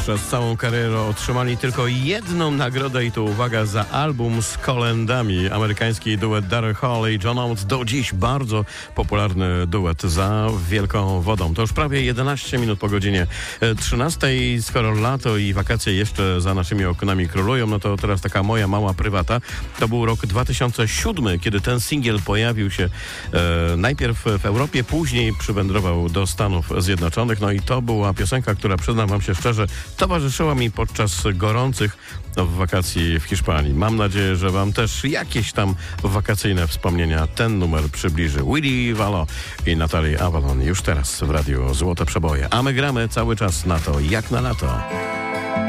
przez całą karierę otrzymali tylko jedną nagrodę i to uwaga za album z kolendami. Amerykański duet Daryl Hall i John Oates, do dziś bardzo popularny duet Za wielką wodą. To już prawie 11 minut po godzinie 13. Skoro lato i wakacje jeszcze za naszymi oknami królują, no to teraz taka moja mała prywata. To był rok 2007, kiedy ten singiel pojawił się najpierw w Europie, później przywędrował do Stanów Zjednoczonych. No i to była piosenka, która, przyznam wam się szczerze, towarzyszyła mi podczas gorących wakacji w Hiszpanii. Mam nadzieję, że wam też jakieś tam wakacyjne wspomnienia ten numer przybliży. Willy Vallo i Natalie Avalon już teraz w radiu Złote Przeboje. A my gramy cały czas na to, jak na lato.